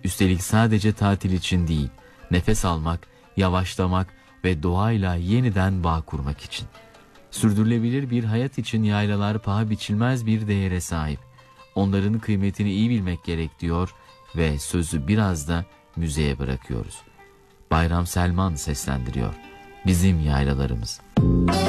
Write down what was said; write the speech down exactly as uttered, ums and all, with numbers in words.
Üstelik sadece tatil için değil, nefes almak, yavaşlamak ve doğayla yeniden bağ kurmak için. Sürdürülebilir bir hayat için yaylalar paha biçilmez bir değere sahip. Onların kıymetini iyi bilmek gerek diyor ve sözü biraz da müzeye bırakıyoruz. Bayram Selman seslendiriyor. Bizim yaylalarımız.